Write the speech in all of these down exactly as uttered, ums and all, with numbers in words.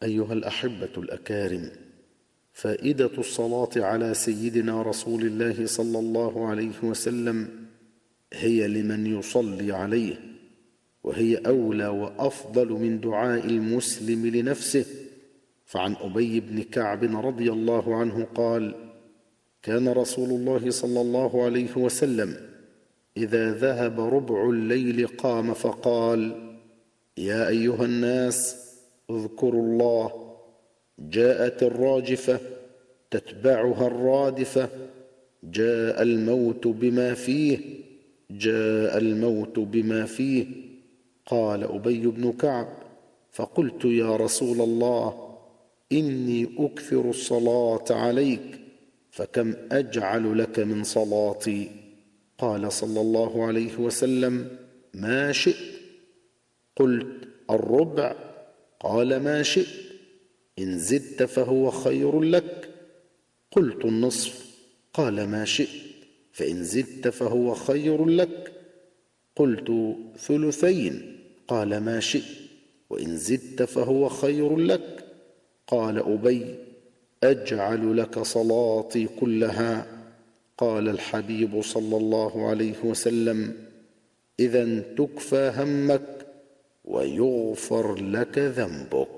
أيها الأحبة الأكارم، فائدة الصلاة على سيدنا رسول الله صلى الله عليه وسلم هي لمن يصلي عليه، وهي أولى وأفضل من دعاء المسلم لنفسه. فعن أبي بن كعب رضي الله عنه قال: كان رسول الله صلى الله عليه وسلم إذا ذهب ربع الليل قام فقال: يا أيها الناس اذكروا الله. جاءت الراجفة تتبعها الرادفة، جاء الموت بما فيه، جاء الموت بما فيه. قال أبي بن كعب: فقلت يا رسول الله إني أكثر الصلاة عليك، فكم أجعل لك من صلاتي؟ قال صلى الله عليه وسلم: ما شئت. قلت: الربع؟ قال: ما شئت، إن زدت فهو خير لك. قلت: النصف؟ قال: ما شئت، فإن زدت فهو خير لك. قلت: ثلثين؟ قال: ما شئت، وإن زدت فهو خير لك. قال أبي: أجعل لك صلاتي كلها. قال الحبيب صلى الله عليه وسلم: إذن تكفى همك ويغفر لك ذنبك.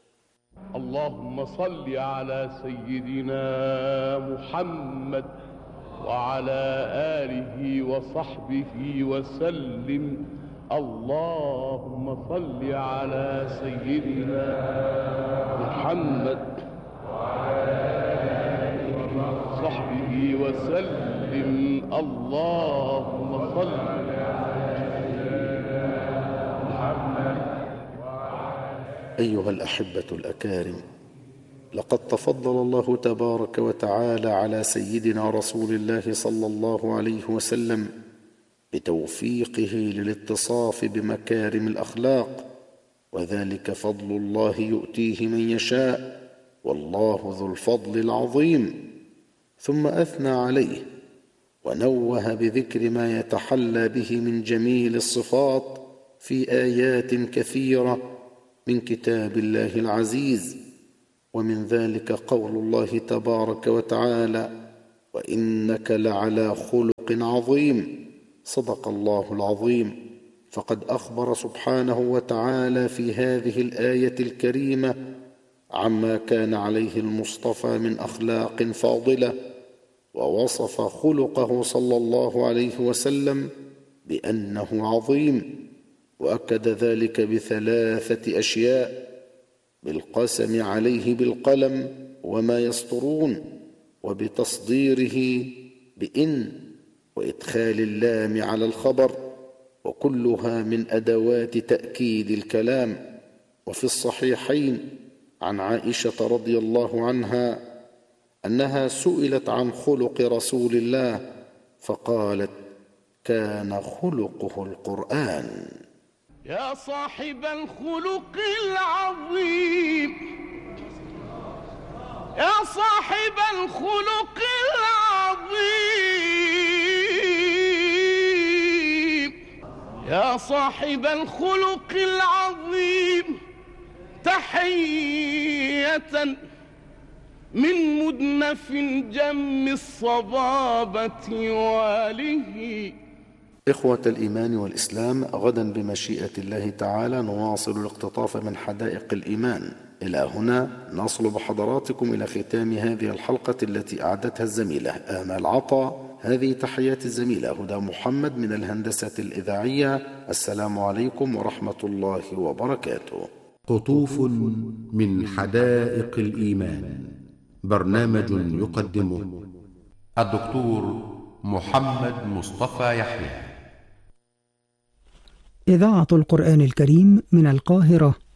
اللهم صل على سيدنا محمد وعلى آله وصحبه وسلم. اللهم صل على سيدنا محمد وعلى آله وصحبه وسلم. اللهم صل على سيدنا محمد. أيها الأحبة الأكارم، لقد تفضل الله تبارك وتعالى على سيدنا رسول الله صلى الله عليه وسلم بتوفيقه للاتصاف بمكارم الأخلاق، وذلك فضل الله يؤتيه من يشاء، والله ذو الفضل العظيم. ثم أثنى عليه ونوه بذكر ما يتحلى به من جميل الصفات في آيات كثيرة من كتاب الله العزيز، ومن ذلك قول الله تبارك وتعالى: وإنك لعلى خلق عظيم. صدق الله العظيم. فقد أخبر سبحانه وتعالى في هذه الآية الكريمة عما كان عليه المصطفى من أخلاق فاضلة، ووصف خلقه صلى الله عليه وسلم بأنه عظيم، وأكد ذلك بثلاثة أشياء: بالقسم عليه بالقلم وما يسطرون، وبتصديره بإن، وإدخال اللام على الخبر، وكلها من أدوات تأكيد الكلام. وفي الصحيحين عن عائشة رضي الله عنها أنها سئلت عن خلق رسول الله فقالت: كان خلقه القرآن. يا صاحب الخلق العظيم، يا صاحب الخلق العظيم، يا صاحب الخلق العظيم، تحية من مدنف جم الصبابة واله. إخوة الإيمان والإسلام، غدا بمشيئة الله تعالى نواصل الاقتطاف من حدائق الإيمان. إلى هنا نصل بحضراتكم إلى ختام هذه الحلقة التي أعدتها الزميلة آمال عطا. هذه تحيات الزميلة هدى محمد من الهندسة الإذاعية. السلام عليكم ورحمة الله وبركاته. قطوف من حدائق الإيمان، برنامج يقدمه الدكتور محمد مصطفى يحيى. إذاعة القرآن الكريم من القاهرة